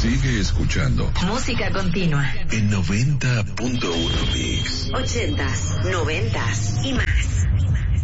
Sigue escuchando. Música continua. En 90.1 Mix. 80s, 90s y más.